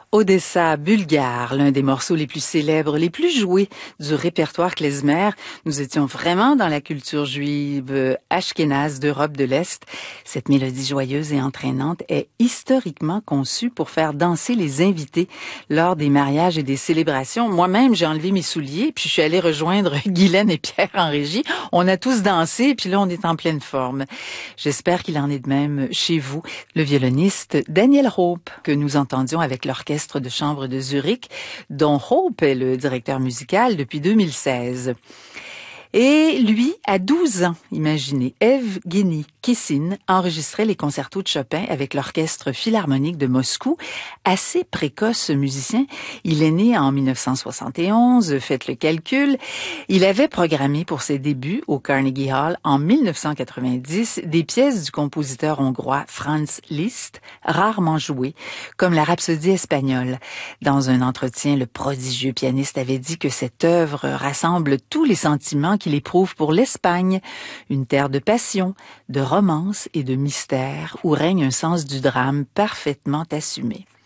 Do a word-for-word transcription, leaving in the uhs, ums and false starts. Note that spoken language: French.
Odessa bulgare, l'un des morceaux les plus célèbres, les plus joués du répertoire klezmer. Nous étions vraiment dans la culture juive ashkénaze d'Europe de l'Est. Cette mélodie joyeuse et entraînante est historiquement conçue pour faire danser les invités lors des mariages et des célébrations. Moi-même, j'ai enlevé mes souliers, puis je suis allée rejoindre Guylaine et Pierre en régie. On a tous dansé, puis là, on est en pleine forme. J'espère qu'il en est de même chez vous. Le violoniste Daniel Hope, que nous entendions avec l'orchestre de chambre de Zurich, dont Hope est le directeur musical depuis deux mille seize. Et lui, à douze ans, imaginez, Evgueni Kissin enregistrait les concertos de Chopin avec l'Orchestre Philharmonique de Moscou. Assez précoce, ce musicien. Il est né en dix-neuf cent soixante et onze, faites le calcul. Il avait programmé pour ses débuts au Carnegie Hall en dix-neuf cent quatre-vingt-dix des pièces du compositeur hongrois Franz Liszt, rarement jouées, comme la Rhapsodie espagnole. Dans un entretien, le prodigieux pianiste avait dit que cette œuvre rassemble tous les sentiments qu'il éprouve pour l'Espagne, une terre de passion, de romance et de mystère où règne un sens du drame parfaitement assumé.